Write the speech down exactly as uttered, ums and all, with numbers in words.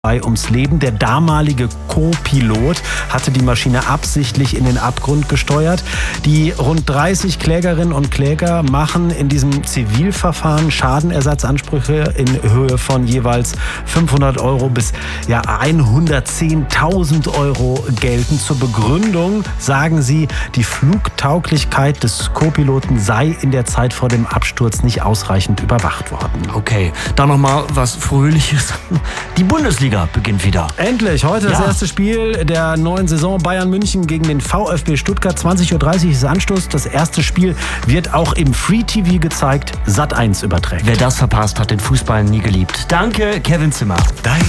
ums Leben. Der damalige Co-Pilot hatte die Maschine absichtlich in den Abgrund gesteuert. Die rund dreißig Klägerinnen und Kläger machen in diesem Zivilverfahren Schadenersatzansprüche in Höhe von jeweils fünfhundert Euro bis ja, hundertzehntausend Euro gelten. Zur Begründung sagen sie, die Flugtauglichkeit des Co-Piloten sei in der Zeit vor dem Absturz nicht ausreichend überwacht worden. Okay, dann nochmal was Fröhliches. Die Bundesliga beginnt wieder. Endlich, heute ja. Das erste Spiel der neuen Saison. Bayern München gegen den VfB Stuttgart. zwanzig Uhr dreißig ist Anstoß. Das erste Spiel wird auch im Free-T V gezeigt. Sat eins überträgt. Wer das verpasst, hat den Fußball nie geliebt. Danke, Kevin Zimmer. Dein